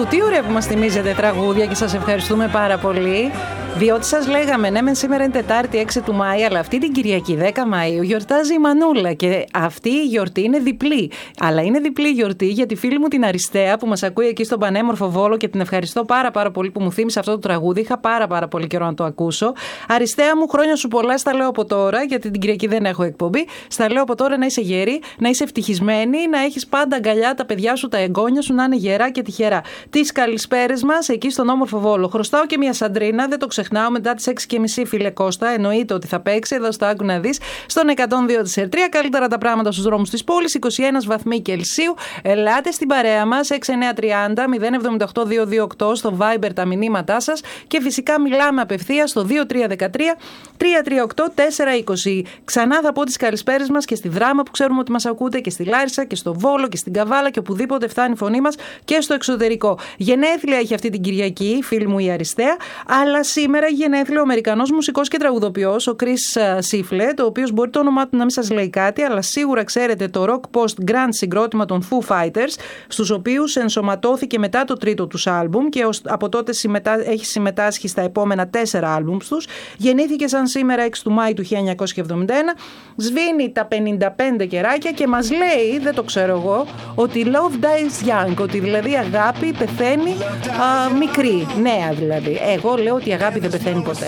Τι ωραία που μας θυμίζετε τραγούδια και σας ευχαριστούμε πάρα πολύ. Διότι σας λέγαμε, ναι, σήμερα είναι Τετάρτη 6 του Μάη, αλλά αυτή την Κυριακή 10 Μαΐου γιορτάζει η Μανούλα και αυτή η γιορτή είναι διπλή. Αλλά είναι διπλή γιορτή για τη φίλη μου την Αριστέα που μας ακούει εκεί στον πανέμορφο Βόλο και την ευχαριστώ πάρα πολύ που μου θύμισε αυτό το τραγούδι. Είχα πάρα πολύ καιρό να το ακούσω. Αριστέα μου, χρόνια σου πολλά, στα λέω από τώρα, γιατί την Κυριακή δεν έχω εκπομπή. Στα λέω από τώρα να είσαι γερή, να είσαι ευτυχισμένη, να έχεις πάντα αγκαλιά τα παιδιά σου, τα εγγόνια σου, να είναι γερά και τυχερά. Τις καλησπέρες μας εκεί στον όμορφο Βόλο. Χρωστάω και μια Σαντρίνα, δεν το ξεχνάω, μετά τις 6:30 φίλε Κώστα. Εννοείται ότι θα παίξει εδώ στο Άκου να δεις στον 102 της Ερτρία. Καλύτερα τα πράγματα στους δρόμους της πόλης, 21 βαθμοί Κελσίου. Ελάτε στην παρέα μας, 6930 078 228 στο Viber τα μηνύματά σας και φυσικά μιλάμε απευθείας στο 2313 338 420. Ξανά θα πω τις καλησπέρες μας και στη Δράμα που ξέρουμε ότι μας ακούτε και στη Λάρισα και στο Βόλο και στην Καβάλα και οπουδήποτε φτάνει η φωνή μας και στο εξωτερικό. Γενέθλια έχει αυτή την Κυριακή, φίλη μου η Αριστέα, αλλά σήμερα γενέθλια ο Αμερικανός μουσικός και τραγουδοποιός, ο Chris Siflet, ο οποίος μπορεί το όνομά του να μην σας λέει κάτι, αλλά σίγουρα ξέρετε το rock post grand συγκρότημα των Foo Fighters, στους οποίους ενσωματώθηκε μετά το τρίτο τους άλμπουμ και από τότε έχει συμμετάσχει στα επόμενα 4 άλμπουμς τους. Γεννήθηκε σαν σήμερα 6 του Μάη του 1971, σβήνει τα 55 κεράκια και μας λέει, δεν το ξέρω εγώ, ότι love dies young, ότι δηλαδή η αγάπη πεθαίνει μικρή, νέα δηλαδή. Εγώ λέω ότι η αγάπη δεν πεθαίνει ποτέ.